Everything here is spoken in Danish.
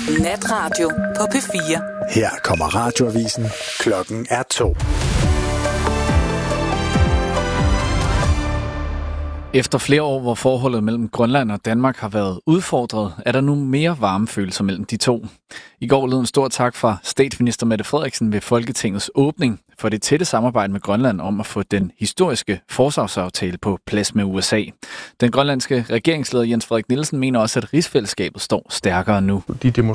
Natradio på P4. Her kommer radioavisen. Klokken er 2. Efter flere år, hvor forholdet mellem Grønland og Danmark har været udfordret, er der nu mere varmefølelser mellem de to. I går lød en stor tak fra statsminister Mette Frederiksen ved Folketingets åbning for det tætte samarbejde med Grønland om at få den historiske forsvarsaftale på plads med USA. Den grønlandske regeringsleder Jens Frederik Nielsen mener også, at rigsfællesskabet står stærkere nu. De